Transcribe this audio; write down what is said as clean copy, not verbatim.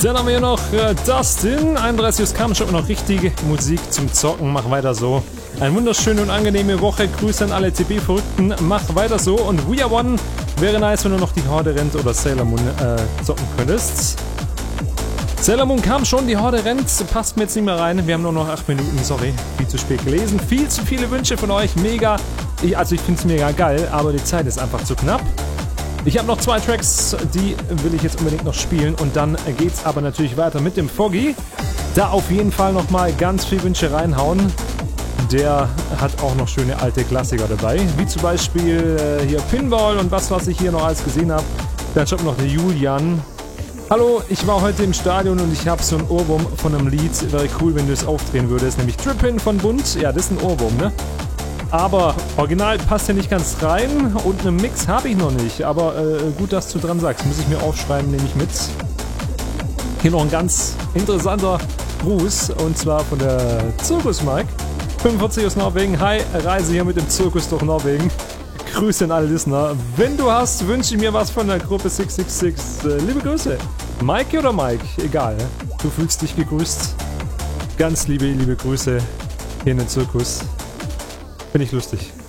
Dann haben wir hier noch Dustin. 31 Uhr kam schon noch richtige Musik zum Zocken. Mach weiter so. Eine wunderschöne und angenehme Woche. Grüße an alle TB-Verrückten. Mach weiter so. Und We Are One wäre nice, wenn du noch die Horde rennt oder Sailor Moon zocken könntest. Sailor Moon kam schon, die Horde rennt. Passt mir jetzt nicht mehr rein. Wir haben nur noch 8 Minuten. Sorry, viel zu spät gelesen. Viel zu viele Wünsche von euch. Mega. Ich finde es mega geil, aber die Zeit ist einfach zu knapp. Ich habe noch 2 Tracks, die will ich jetzt unbedingt noch spielen und dann geht's aber natürlich weiter mit dem Foggy. Da auf jeden Fall nochmal ganz viel Wünsche reinhauen. Der hat auch noch schöne alte Klassiker dabei, wie zum Beispiel hier Pinball und was ich hier noch alles gesehen habe. Dann schaut noch der Julian. Hallo, ich war heute im Stadion und ich habe so einen Ohrwurm von einem Lied. Wäre cool, wenn du es aufdrehen würdest, nämlich Trippin' von Bund. Ja, das ist ein Ohrwurm, ne? Aber original passt ja nicht ganz rein und einen Mix habe ich noch nicht. Aber gut, dass du dran sagst. Muss ich mir aufschreiben, nehme ich mit. Hier noch ein ganz interessanter Gruß und zwar von der Zirkus Mike. 45 aus Norwegen. Hi, Reise hier mit dem Zirkus durch Norwegen. Grüße an alle Listener. Wenn du hast, wünsche ich mir was von der Gruppe 666. Liebe Grüße. Mike oder Mike? Egal. Du fühlst dich gegrüßt. Ganz liebe Grüße hier in den Zirkus. Finde ich lustig.